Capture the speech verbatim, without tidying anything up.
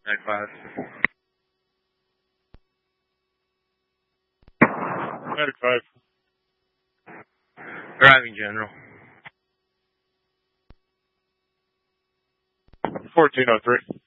Night five. Medic five. Driving general. fourteen oh three.